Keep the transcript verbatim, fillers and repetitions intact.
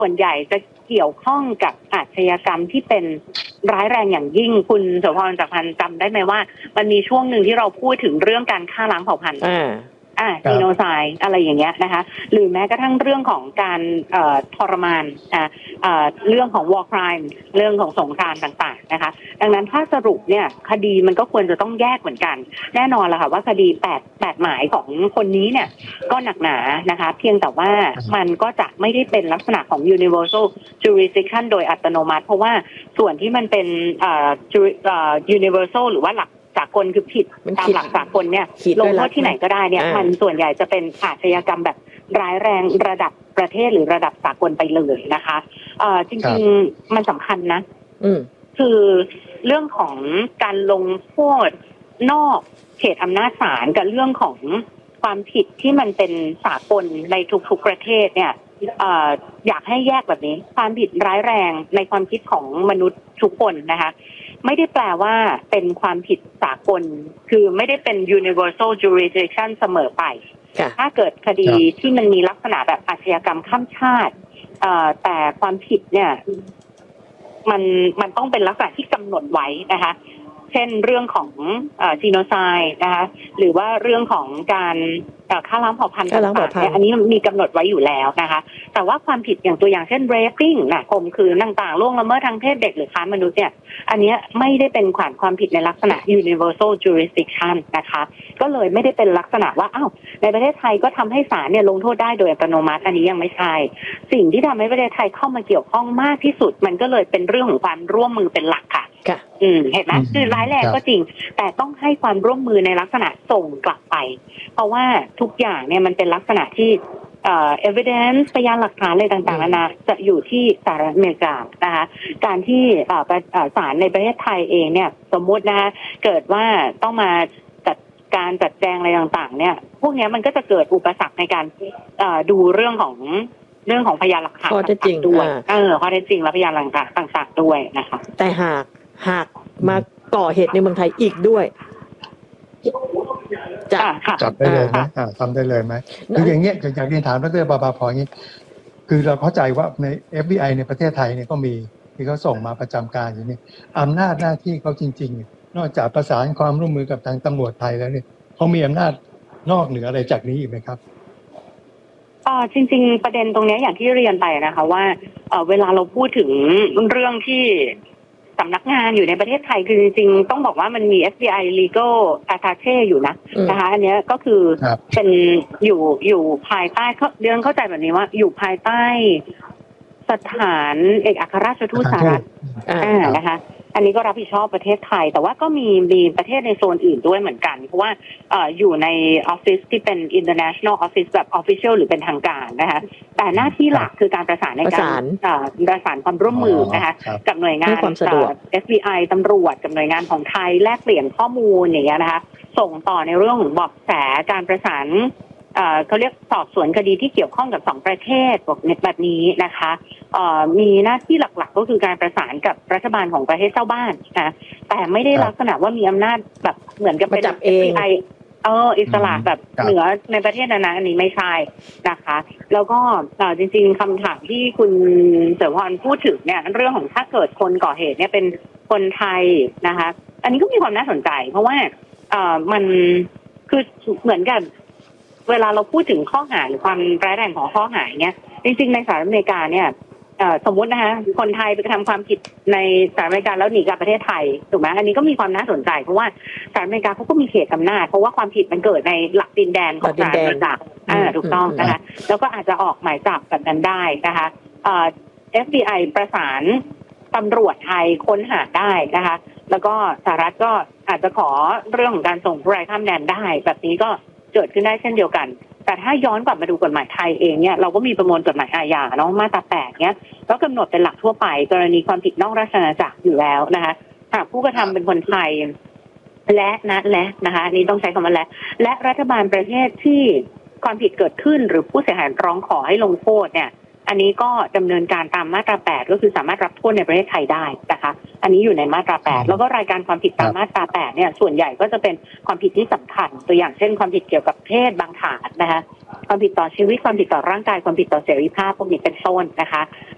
ส่วนใหญ่จะเกี่ยวข้องกับอาชญากรรมที่เป็นร้ายแรงอย่างยิ่งคุณโสภร จักรพันธ์จำได้ไหมว่ามันมีช่วงหนึ่งที่เราพูดถึงเรื่องการฆ่าล้างเผ่าพันธุ์อ่าจีโนไซด์อะไรอย่างเงี้ยนะคะหรือแม้กระทั่งเรื่องของการเอ่อทรมานอ่าเอ่อเรื่องของ war crime เรื่องของสงครามต่างๆนะคะดังนั้นถ้าสรุปเนี่ยคดีมันก็ควรจะต้องแยกเหมือนกันแน่นอนละค่ะว่าคดีแปดแปดหมายของคนนี้เนี่ยก็หนักหนานะคะเพียงแต่ว่ามันก็จะไม่ได้เป็นลักษณะของ universal jurisdiction โดยอัตโนมัติเพราะว่าส่วนที่มันเป็นเอ่อ universal หรือว่าหลักสากลคือผิดตามหลักสากลเนี่ยลงโทษที่ไหนก็ได้เนี่ยมันส่วนใหญ่จะเป็นอาชญากรรมแบบร้ายแรงระดับประเทศหรือระดับสากลไปเลยนะคะเอ่อจริงๆมันสำคัญนะคือเรื่องของการลงโทษนอกเขตอำนาจศาลกับเรื่องของความผิดที่มันเป็นสากลในทุกๆประเทศเนี่ยเอ่ออยากให้แยกแบบนี้ความผิดร้ายแรงในความคิดของมนุษย์ทุกคนนะคะไม่ได้แปลว่าเป็นความผิดสากลคือไม่ได้เป็น universal jurisdiction เสมอไปถ้าเกิดคดีที่มันมีลักษณะแบบอาชญากรรมข้ามชาติแต่ความผิดเนี่ยมันมันต้องเป็นลักษณะที่กำหนดไว้นะคะเช่นเรื่องของจีโนไซด์นะคะหรือว่าเรื่องของการฆ่าล้างเผ่าพันธุ์ต่างๆเนี่ยอันนี้มีกำหนดไว้อยู่แล้วนะคะแต่ว่าความผิดอย่างตัวอย่างเช่น raping นะข่มขืนต่างๆล่วงละเมิดทางเพศเด็กหรือค้ามนุษย์เนี่ยอันนี้ไม่ได้เป็นขวานความผิดในลักษณะ universal jurisdiction นะคะก็เลยไม่ได้เป็นลักษณะว่าอ้าวในประเทศไทยก็ทำให้ศาลเนี่ยลงโทษได้โดยอัตโนมัติอันนี้ยังไม่ใช่สิ่งที่ทำให้ประเทศไทยเข้ามาเกี่ยวข้องมากที่สุดมันก็เลยเป็นเรื่องของความร่วมมือเป็นหลักค่ะอืมเห็นไหมคือร้ายแรงก็จริงแต่ต้องให้ความร่วมมือในลักษณะส่งกลับไปเพราะว่าทุกอย่างเนี่ยมันเป็นลักษณะที่เอ่อ evidence พยานหลักฐานอะไรต่างๆนานาจะอยู่ที่สหรัฐอเมริกานะคะการที่เอ่อศาลในประเทศไทยเองเนี่ยสมมุตินะคะเกิดว่าต้องมาจัดการจัดแจงอะไรต่างๆเนี่ยพวกนี้มันก็จะเกิดอุปสรรคในการเอ่อดูเรื่องของเรื่องของพยานหลักฐานต่างๆด้วยเออข้อเท็จจริงและพยานหลักฐานต่างๆด้วยนะคะแต่หากหากมาก่อเหตุในเมืองไทยอีกด้วยจะจับได้เลยไหมทำได้เลยไหมคืออย่างเงี้ยอย่างที่ถามดร.ปภพอย่างนี้คือเราเข้าใจว่าใน เอฟ บี ไอ ในประเทศไทยเนี่ยก็มีที่เขาส่งมาประจำการอยู่นี่อำนาจหน้าที่เขาจริงๆนอกจากประสานความร่วมมือกับทางตำรวจไทยแล้วเนี่ยเขามีอำนาจนอกเหนืออะไรจากนี้อีกไหมครับอ่าจริงๆประเด็นตรงนี้อย่างที่เรียนไปนะคะว่าเอ่อเวลาเราพูดถึงเรื่องที่สำนักงานอยู่ในประเทศไทยคือจริงๆต้องบอกว่ามันมี เอฟ บี ไอ Legal Attaché อยู่นะนะคะอันนี้ก็คือเป็นอยู่อยู่ภายใต้เรื่องเข้าใจแบบนี้ว่าอยู่ภายใต้สถานเอกอัครราชทูตสหรัฐอ่านะคะอันนี้ก็รับผิดชอบประเทศไทยแต่ว่าก็มีมีประเทศในโซนอื่นด้วยเหมือนกันเพราะว่าเอ่ออยู่ในออฟฟิศที่เป็น international office แบบ official หรือเป็นทางการนะคะแต่หน้าที่หลักคือการประสานในการประสานความร่วมมือนะคะกับหน่วยงาน เอฟ บี ไอ ตำรวจกับหน่วยงานของไทยแลกเปลี่ยนข้อมูลอย่างเงี้ยนะคะส่งต่อในเรื่องของเบาะแสการประสานเอ่อเขาเรียกสอบสวนคดีที่เกี่ยวข้องกับสองประเทศแบบนี้นะคะเอ่อมีหน้าที่หลักๆก็คือการประสานกับรัฐบาลของประเทศเจ้าบ้านนะแต่ไม่ได้ลักษณะว่ามีอำนาจแบบเหมือนกับเป็น เอฟ บี ไอ เอออิสระแบบเหนือในประเทศนั้นๆอันนี้ไม่ใช่นะคะแล้วก็จริงๆคำถามที่คุณเสริมพรพูดถึงเนี่ยเรื่องของถ้าเกิดคนก่อเหตุเนี่ยเป็นคนไทยนะคะอันนี้ก็มีความน่าสนใจเพราะว่าเอ่อมันคือเหมือนกับเวลาเราพูดถึงข้อหาหรือความร้ายแรงของข้อหาเนี่ยจริงๆในสหรัฐอเมริกาเนี่ยสมมุตินะคะคนไทยไปกระทำความผิดในสหรัฐอเมริกาแล้วหนีกลับประเทศไทยถูกไหมอันนี้ก็มีความน่าสนใจเพราะว่าสหรัฐอเมริกาเขาก็มีเขตอำนาจเพราะว่าความผิดมันเกิดในหลักดินแดนของสหรัฐอเมริกาอ่าถูกต้องนะคะแล้วก็อาจจะออกหมายจับแบบนั้นได้นะคะเอ่อ เอฟ บี ไอ ประสานตำรวจไทยค้นหาได้นะคะแล้วก็สหรัฐก็อาจจะขอเรื่องของการส่งผู้ร้ายข้ามแดนได้แบบนี้ก็เกิดขึ้นได้เช่นเดียวกันแต่ถ้าย้อนกลับมาดูกฎหมายไทยเองเนี่ยเราก็มีประมวลกฎหมายอาญาเนาะมาตราแปดเนี่ยก็กำหนดเป็นหลักทั่วไปกรณีความผิดนอกราชอาณาจักรอยู่แล้วนะคะหากผู้กระทำเป็นคนไทยและนะและนะคะนี้ต้องใช้คำว่าและและรัฐบาลประเทศที่ความผิดเกิดขึ้นหรือผู้เสียหายร้องขอให้ลงโทษเนี่ยอันนี้ก็ดำเนินการตามมาตราแปดก็คือสามารถรับโทษในประเทศไทยได้นะคะอันนี้อยู่ในมาตราแปดแล้วก็รายการความผิดตามมาตราแปดเนี่ยส่วนใหญ่ก็จะเป็นความผิดที่สำคัญตัวอย่างเช่นความผิดเกี่ยวกับเพศบางฐานนะคะความผิดต่อชีวิตความผิดต่อร่างกายความผิดต่อเสรีภาพพวกนี้เป็นต้นนะคะ